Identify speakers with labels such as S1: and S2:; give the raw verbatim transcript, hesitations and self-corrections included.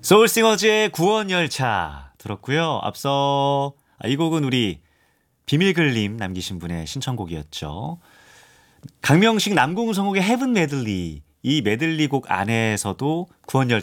S1: 소울싱어즈의 구원열차 들었고요. 앞서 아, 이 곡은 우리 비밀글님 남기신 분의 신청곡이었죠. 강명식 남궁 성곡의 헤븐 메들리, 이 메들리 곡 안에서도 구원열차